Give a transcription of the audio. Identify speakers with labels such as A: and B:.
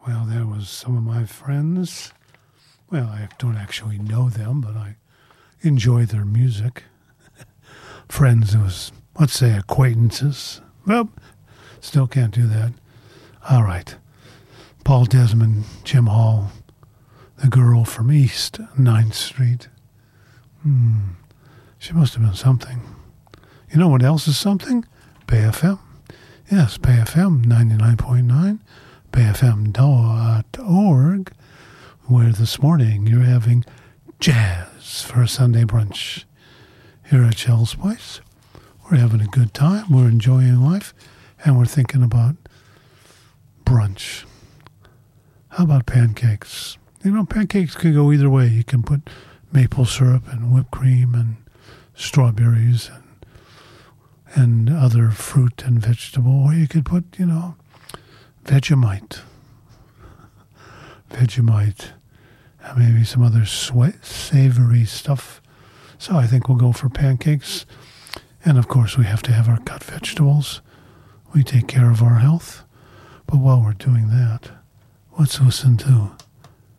A: Well, there was some of my friends. Well, I don't actually know them, but I enjoy their music. Friends, it was, let's say, acquaintances. Well, still can't do that. All right. Paul Desmond, Jim Hall, the girl from East 9th Street. She must have been something. You know what else is something? Bay FM. Yes, Bay FM 99.9, bayfm.org, where this morning you're having jazz for a Sunday brunch here at Shell's Place. We're having a good time, we're enjoying life, and we're thinking about brunch. How about pancakes? You know, pancakes can go either way. You can put maple syrup and whipped cream and strawberries and other fruit and vegetable, or you could put, Vegemite, and maybe some other savory stuff. So I think we'll go for pancakes. And of course, we have to have our cut vegetables. We take care of our health. But while we're doing that, let's listen to